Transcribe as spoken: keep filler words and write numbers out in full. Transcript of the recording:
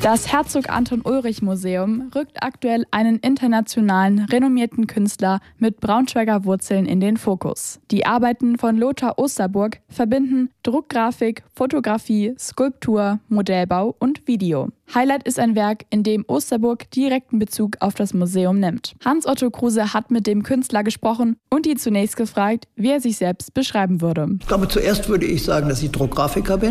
Das Herzog-Anton-Ulrich-Museum rückt aktuell einen internationalen, renommierten Künstler mit Braunschweiger Wurzeln in den Fokus. Die Arbeiten von Lothar Osterburg verbinden Druckgrafik, Fotografie, Skulptur, Modellbau und Video. Highlight ist ein Werk, in dem Osterburg direkten Bezug auf das Museum nimmt. Hans-Otto Kruse hat mit dem Künstler gesprochen und ihn zunächst gefragt, wie er sich selbst beschreiben würde. Ich glaube, zuerst würde ich sagen, dass ich Druckgrafiker bin.